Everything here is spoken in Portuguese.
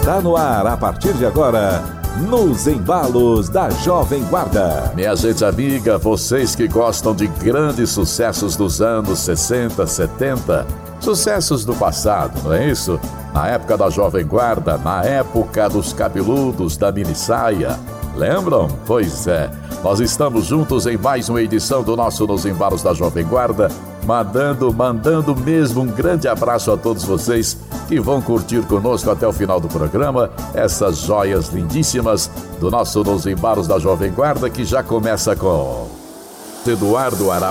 Está no ar a partir de agora, Nos Embalos da Jovem Guarda. Minha gente amiga, vocês que gostam de grandes sucessos dos anos 60, 70, sucessos do passado, não é isso? Na época da Jovem Guarda, na época dos cabeludos, da minissaia. Lembram? Pois é, nós estamos juntos em mais uma edição do nosso Nos Embalos da Jovem Guarda, mandando mesmo um grande abraço a todos vocês que vão curtir conosco até o final do programa essas joias lindíssimas do nosso Nos Embalos da Jovem Guarda, que já começa com Eduardo Araújo.